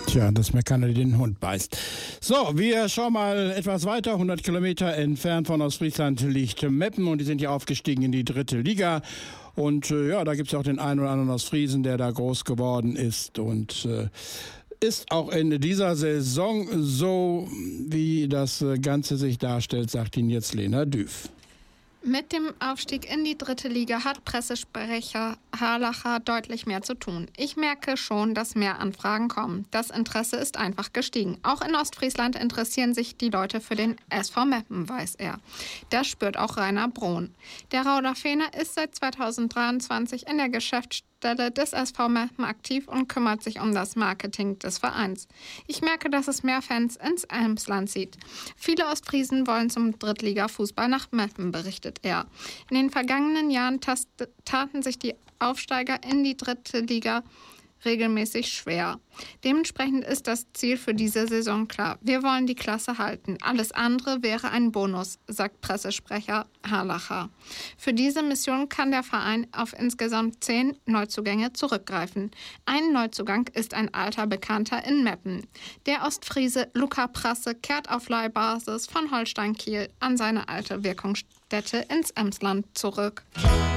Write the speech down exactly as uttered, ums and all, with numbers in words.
Tja, dass mir keiner den Hund beißt. So, wir schauen mal etwas weiter. hundert Kilometer entfernt von Ostfriesland liegt Meppen und die sind ja aufgestiegen in die dritte Liga. Und äh, ja, da gibt es ja auch den einen oder anderen Ostfriesen, der da groß geworden ist und äh, ist auch in dieser Saison so, wie das Ganze sich darstellt, sagt Ihnen jetzt Lena Düff. Mit dem Aufstieg in die dritte Liga hat Pressesprecher Harlacher deutlich mehr zu tun. Ich merke schon, dass mehr Anfragen kommen. Das Interesse ist einfach gestiegen. Auch in Ostfriesland interessieren sich die Leute für den S V Meppen, weiß er. Das spürt auch Rainer Brohn. Der Rauderfener ist seit zweitausenddreiundzwanzig in der Geschäftsstelle des S V Meppen aktiv und kümmert sich um das Marketing des Vereins. Ich merke, dass es mehr Fans ins Emsland zieht. Viele Ostfriesen wollen zum Drittliga-Fußball nach Meppen, berichtet er. In den vergangenen Jahren taten sich die Aufsteiger in die dritte Liga regelmäßig schwer. Dementsprechend ist das Ziel für diese Saison klar. Wir wollen die Klasse halten. Alles andere wäre ein Bonus, sagt Pressesprecher Harlacher. Für diese Mission kann der Verein auf insgesamt zehn Neuzugänge zurückgreifen. Ein Neuzugang ist ein alter Bekannter in Meppen. Der Ostfriese Luca Prasse kehrt auf Leihbasis von Holstein Kiel an seine alte Wirkungsstätte ins Emsland zurück.